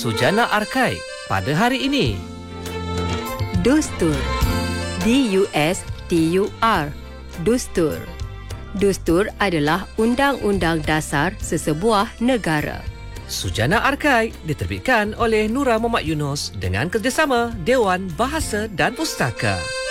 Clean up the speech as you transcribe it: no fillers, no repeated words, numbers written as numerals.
Sujana Arkai pada hari ini. Dustur. D-U-S-T-U-R. Dustur. Dustur adalah undang-undang dasar sesebuah negara. Sujana Arkai diterbitkan oleh Nura Muhammad Yunus dengan kerjasama Dewan Bahasa dan Pustaka.